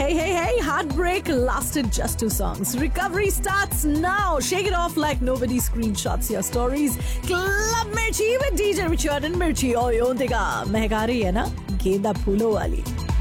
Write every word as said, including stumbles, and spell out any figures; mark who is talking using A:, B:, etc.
A: Hey, hey, hey, heartbreak lasted just two songs. Recovery starts now. Shake it off like nobody screenshots your stories. Club Mirchi with D J Richard and Mirchi. Oy, oh, देखा महका रही है ना गेंदा फूलों वाली.